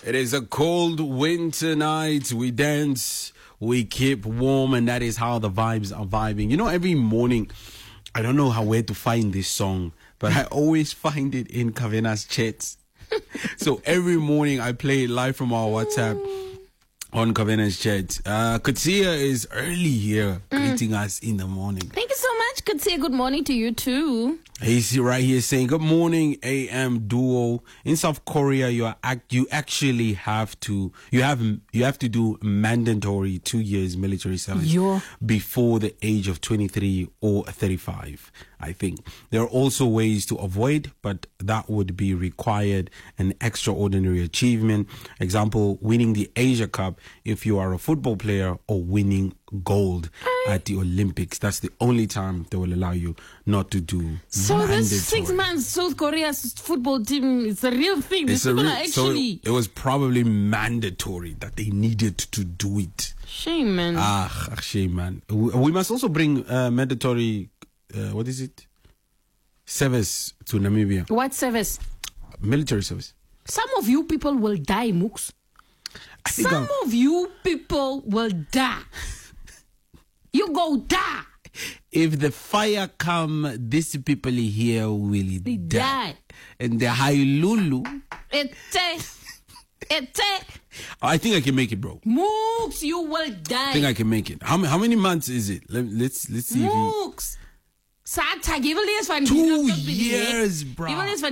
It is a cold winter night. We dance, we keep warm, and that is how the vibes are vibing. You know, every morning, I don't know where to find this song, but I always find it in Kavena's chats. So every morning I play it live from our WhatsApp on Kavena's chat. Kutsia is early here, greeting us in the morning. Thank you so much, Kutsia. Good morning to you too. He's right here saying, "Good morning, AM duo. In South Korea, you actually have to do mandatory 2 years military service before the age of 23 or 35. I think there are also ways to avoid, but that would be required an extraordinary achievement. Example, winning the Asia Cup if you are a football player, or winning gold at the Olympics. That's the only time they will allow you not to do So mandatory. this 6 months South Korea's football team is a real thing. So it was probably mandatory that they needed to do it. Shame, man. Shame, man. We must also bring mandatory, what is it? Service to Namibia. What service? Military service. Some of you people will die, Mooks. Some of you people will die. You go die. If the fire come, these people here will die. And the Hailulu. I think I can make it, bro. Mooks, you will die. I think I can make it. How many months is it? Let's see. Mooks. 2 years, bro.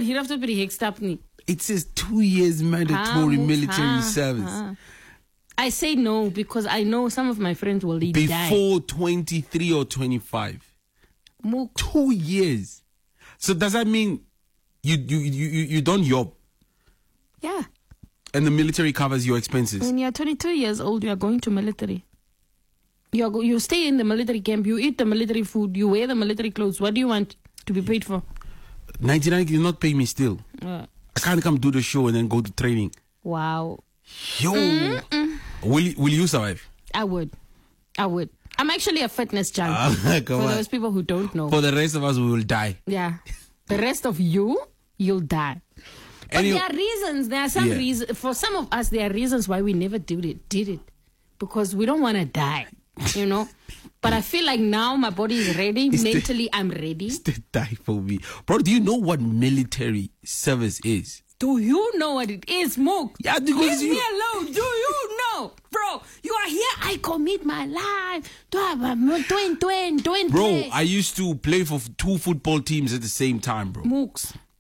It says 2 years mandatory military service. I say no because I know some of my friends will die before 23 or 25. Mook. 2 years. So does that mean you don't yob? Yeah. And the military covers your expenses? When you're 22 years old, you are going to military. You stay in the military camp, you eat the military food, you wear the military clothes. What do you want to be paid for? 99 will not pay me still. I can't come do the show and then go to training. Wow. Yo. Will you survive? I would. I'm actually a fitness junkie. For those people who don't know. For the rest of us, we will die. Yeah. The rest of you'll die. But there are reasons. There are some reasons. For some of us, there are reasons why we never did it. Because we don't want to die. You know, but I feel like now my body is ready. Mentally, I'm ready. Still die for me. Bro, do you know what military service is? Do you know what it is, Mook? Yeah, because leave me alone. Do you know? Bro, you are here. I commit my life to have a 20. Bro, I used to play for 2 football teams at the same time, bro. Mooks.